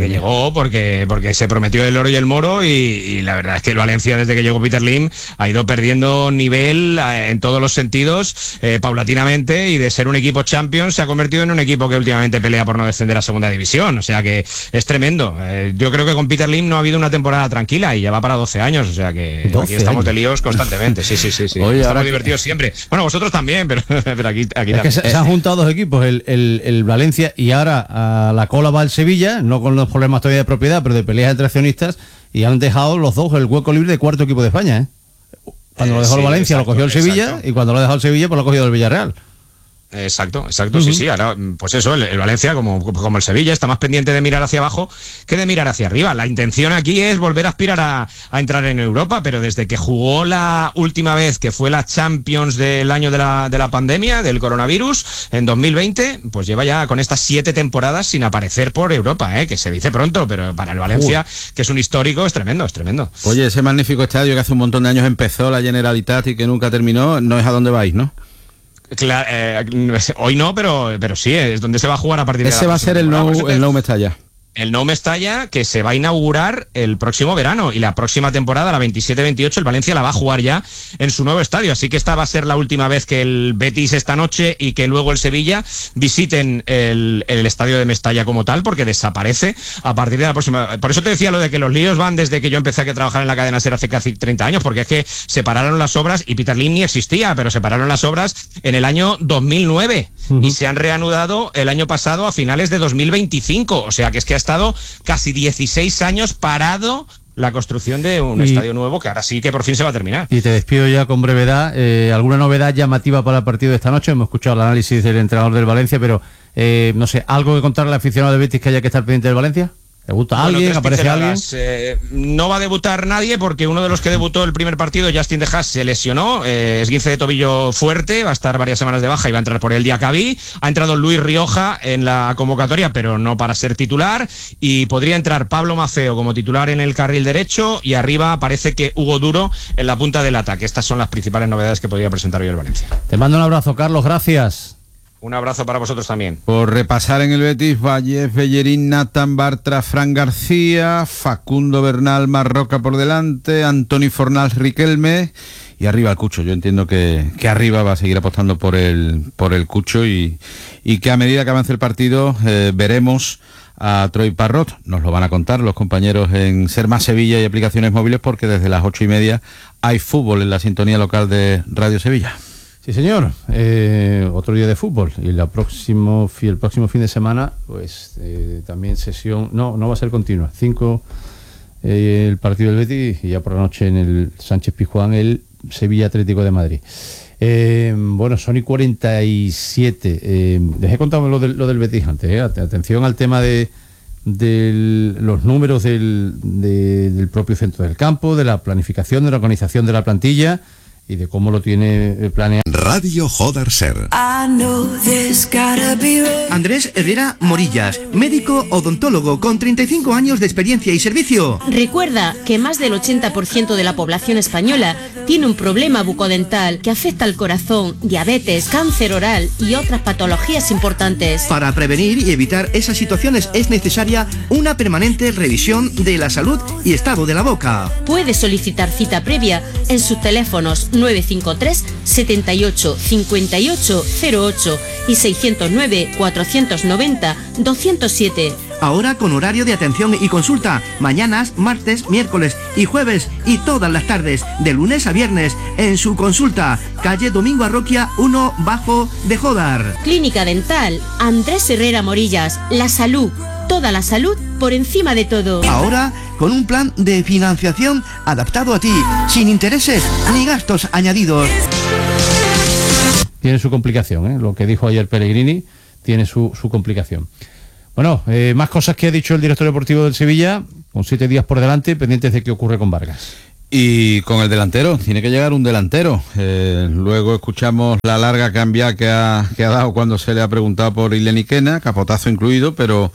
Porque se prometió el oro y el moro, y la verdad es que el Valencia, desde que llegó Peter Lim, ha ido perdiendo nivel en todos los sentidos, paulatinamente, y de ser un equipo Champions se ha convertido en un equipo que últimamente pelea por no descender a segunda división. O sea que es tremendo. Yo creo que con Peter Lim no ha habido una temporada tranquila y ya va para 12 años. O sea que aquí estamos de líos constantemente. Sí. Oye, estamos divertidos siempre. Bueno, vosotros también, pero aquí es que se han juntado 2 equipos, el Valencia, y ahora a la cola va el Sevilla, no con los problemas todavía de propiedad, pero de peleas entre accionistas, y han dejado los dos el hueco libre de 4º equipo de España, ¿eh? Cuando lo dejó el Valencia, lo cogió el Sevilla, y cuando lo ha dejado el Sevilla, pues lo ha cogido el Villarreal. Exacto, sí. Ahora, pues eso, el Valencia, como el Sevilla, está más pendiente de mirar hacia abajo que de mirar hacia arriba. La intención aquí es volver a aspirar a entrar en Europa, pero desde que jugó la última vez, que fue la Champions del año de la pandemia, del coronavirus, en 2020, pues lleva ya con estas 7 temporadas sin aparecer por Europa, que se dice pronto, pero para el Valencia, que es un histórico, es tremendo. Oye, ese magnífico estadio que hace un montón de años empezó la Generalitat y que nunca terminó, no es a dónde vais, ¿no? Claro, hoy no, pero sí, es donde se va a jugar a partir de ese va a ser el nou Mestalla. El Nou Mestalla, que se va a inaugurar el próximo verano, y la próxima temporada, la 27-28, el Valencia la va a jugar ya en su nuevo estadio, así que esta va a ser la última vez que el Betis esta noche y que luego el Sevilla visiten el estadio de Mestalla como tal, porque desaparece a partir de la próxima. Por eso te decía lo de que los líos van desde que yo empecé a trabajar en la cadena SER hace casi 30 años, porque es que se pararon las obras, y Peter Lim ni existía, pero se pararon las obras en el año 2009 y se han reanudado el año pasado a finales de 2025, o sea que es que ha estado casi 16 años parado la construcción de un estadio nuevo, que ahora sí que por fin se va a terminar. Y te despido ya con brevedad. ¿Alguna novedad llamativa para el partido de esta noche? Hemos escuchado el análisis del entrenador del Valencia, pero no sé, ¿algo que contarle al aficionado de Betis que haya que estar pendiente del Valencia? ¿Debuta alguien? ¿Aparece alguien? No va a debutar nadie, porque uno de los que debutó el primer partido, Justin De Haas, se lesionó, esguince de tobillo fuerte, va a estar varias semanas de baja y va a entrar por el Diacabí. Ha entrado Luis Rioja en la convocatoria, pero no para ser titular, y podría entrar Pablo Maceo como titular en el carril derecho, y arriba parece que Hugo Duro en la punta del ataque. Estas son las principales novedades que podría presentar hoy el Valencia. Te mando un abrazo, Carlos, gracias. Un abrazo para vosotros también. Por repasar en el Betis, Vallés, Bellerín, Nathan Bartra, Fran García, Facundo Bernal, Marroca por delante, Antoni Fornals, Riquelme y arriba el Cucho. Yo entiendo que arriba va a seguir apostando por el Cucho y que a medida que avance el partido veremos a Troy Parrot. Nos lo van a contar los compañeros en Ser Más Sevilla y aplicaciones móviles, porque desde las 8:30 hay fútbol en la sintonía local de Radio Sevilla. Sí, señor. Otro día de fútbol. Y el próximo fin de semana, pues también sesión. No va a ser continua. 5 el partido del Betis, y ya por la noche en el Sánchez Pizjuán el Sevilla Atlético de Madrid. Bueno, son y 47. Dejé contar lo del Betis antes. Atención al tema de los números del propio centro del campo, de la planificación, de la organización de la plantilla y de cómo lo tiene planeado. Radio Jodar Ser. Andrés Herrera Morillas, médico odontólogo con 35 años de experiencia y servicio. Recuerda que más del 80% de la población española tiene un problema bucodental que afecta al corazón, diabetes, cáncer oral y otras patologías importantes. Para prevenir y evitar esas situaciones es necesaria una permanente revisión de la salud y estado de la boca. Puede solicitar cita previa en sus teléfonos 953 78 58 08 y 609 490 207. Ahora con horario de atención y consulta, mañanas, martes, miércoles y jueves, y todas las tardes, de lunes a viernes, en su consulta, calle Domingo Arroquia 1 Bajo de Jodar. Clínica Dental Andrés Herrera Morillas, la salud, toda la salud por encima de todo. Ahora con un plan de financiación adaptado a ti, sin intereses ni gastos añadidos. Tiene su complicación, lo que dijo ayer Pellegrini tiene su complicación. Bueno, más cosas que ha dicho el director deportivo del Sevilla, con 7 días por delante, pendientes de qué ocurre con Vargas. Y con el delantero, tiene que llegar un delantero. Luego escuchamos la larga cambia que ha dado cuando se le ha preguntado por Ileni Kena, capotazo incluido, pero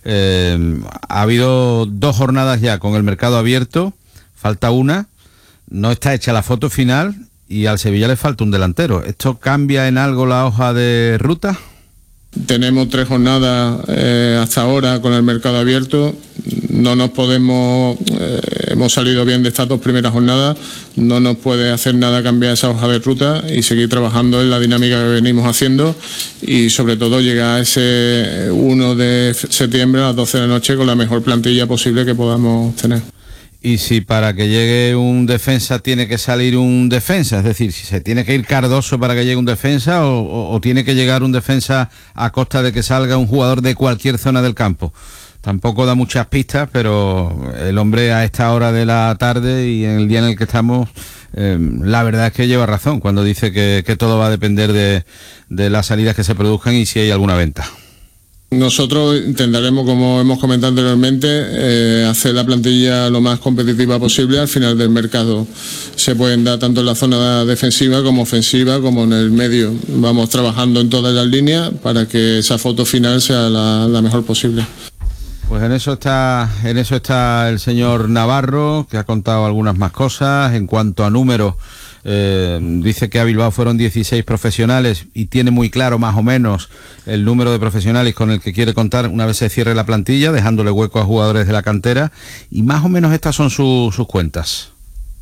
ha habido 2 jornadas ya con el mercado abierto, falta una, no está hecha la foto final y al Sevilla le falta un delantero. ¿Esto cambia en algo la hoja de ruta? Tenemos 3 jornadas hasta ahora con el mercado abierto. No nos podemos, hemos salido bien de estas 2 primeras jornadas, no nos puede hacer nada cambiar esa hoja de ruta y seguir trabajando en la dinámica que venimos haciendo, y sobre todo llegar a ese 1 de septiembre a las 12 de la noche con la mejor plantilla posible que podamos tener. Y si para que llegue un defensa tiene que salir un defensa, es decir, si se tiene que ir Cardoso para que llegue un defensa o tiene que llegar un defensa a costa de que salga un jugador de cualquier zona del campo. Tampoco da muchas pistas, pero el hombre a esta hora de la tarde y en el día en el que estamos, la verdad es que lleva razón cuando dice que todo va a depender de las salidas que se produzcan y si hay alguna venta. Nosotros intentaremos, como hemos comentado anteriormente, hacer la plantilla lo más competitiva posible. Al final del mercado se pueden dar tanto en la zona defensiva como ofensiva, como en el medio. Vamos trabajando en todas las líneas para que esa foto final sea la mejor posible. Pues en eso está el señor Navarro, que ha contado algunas más cosas. En cuanto a números, dice que a Bilbao fueron 16 profesionales y tiene muy claro más o menos el número de profesionales con el que quiere contar una vez se cierre la plantilla, dejándole hueco a jugadores de la cantera, y más o menos estas son sus cuentas.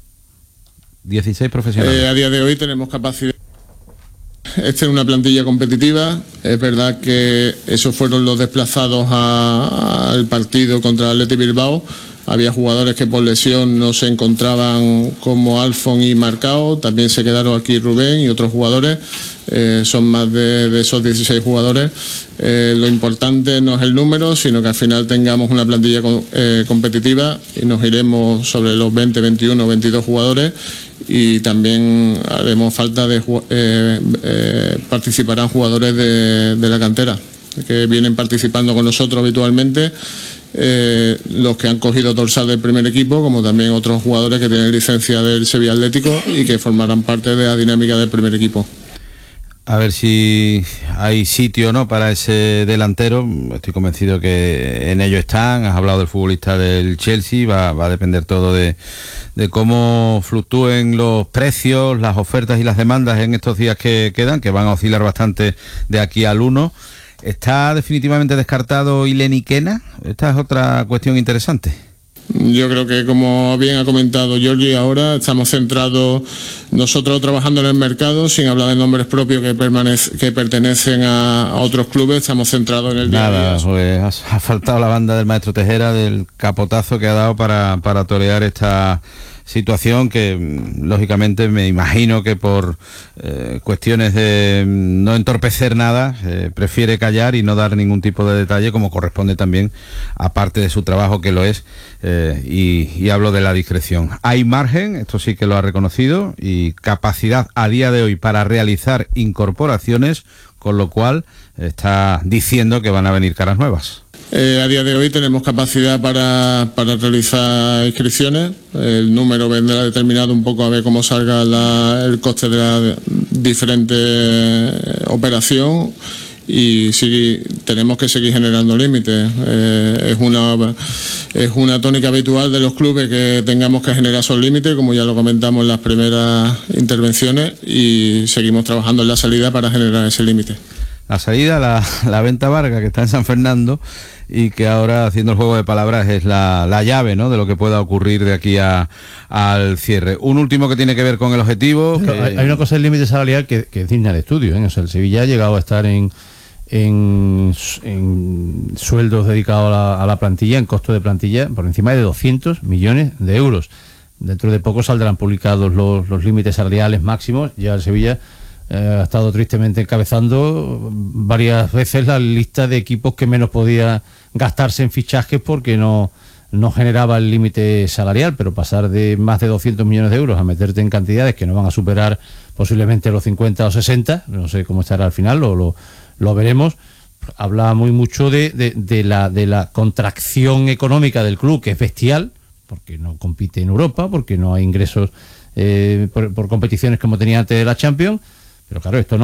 16 profesionales. A día de hoy tenemos capacidad. Esta es una plantilla competitiva. Es verdad que esos fueron los desplazados al partido contra el Athletic Bilbao. Había jugadores que por lesión no se encontraban, como Alfon y Marcao. También se quedaron aquí Rubén y otros jugadores. Son más de esos 16 jugadores. Lo importante no es el número, sino que al final tengamos una plantilla competitiva y nos iremos sobre los 20, 21, 22 jugadores. Y también haremos falta participarán jugadores de la cantera que vienen participando con nosotros habitualmente, los que han cogido dorsal del primer equipo, como también otros jugadores que tienen licencia del Sevilla Atlético y que formarán parte de la dinámica del primer equipo. A ver si hay sitio, ¿no?, para ese delantero. Estoy convencido que en ello están. Has hablado del futbolista del Chelsea. Va a depender todo de cómo fluctúen los precios, las ofertas y las demandas en estos días que quedan, que van a oscilar bastante de aquí al 1. ¿Está definitivamente descartado Ileni Kena? Esta es otra cuestión interesante. Yo creo que, como bien ha comentado Jordi, ahora estamos centrados nosotros trabajando en el mercado, sin hablar de nombres propios que pertenecen a otros clubes. Estamos centrados en el día a día. Nada, pues ha faltado la banda del maestro Tejera, del capotazo que ha dado para torear esta situación que, lógicamente, me imagino que por cuestiones de no entorpecer nada, prefiere callar y no dar ningún tipo de detalle, como corresponde también, aparte de su trabajo, que lo es, y hablo de la discreción. Hay margen, esto sí que lo ha reconocido, y capacidad a día de hoy para realizar incorporaciones, con lo cual está diciendo que van a venir caras nuevas. A día de hoy tenemos capacidad para realizar inscripciones. El número vendrá determinado un poco a ver cómo salga el coste de la diferente operación, y sí, tenemos que seguir generando límites. Es una tónica habitual de los clubes que tengamos que generar esos límites, como ya lo comentamos en las primeras intervenciones, y seguimos trabajando en la salida para generar ese límite. La salida, la venta Vargas, que está en San Fernando, y que ahora, haciendo el juego de palabras, es la llave, ¿no?, de lo que pueda ocurrir de aquí al cierre. Un último que tiene que ver con el objetivo. Que... Hay una cosa del límite salarial que es digna de estudio, ¿eh? O sea, el Sevilla ha llegado a estar en sueldos dedicados a la plantilla, en costo de plantilla, por encima de 200 millones de euros. Dentro de poco saldrán publicados los límites salariales máximos. Ya el Sevilla ha estado tristemente encabezando varias veces la lista de equipos que menos podía gastarse en fichajes porque no generaba el límite salarial, pero pasar de más de 200 millones de euros a meterte en cantidades que no van a superar posiblemente los 50 o 60, no sé cómo estará al final, lo veremos. Habla mucho de la contracción económica del club, que es bestial, porque no compite en Europa, porque no hay ingresos por competiciones como tenía antes de la Champions, pero claro, esto no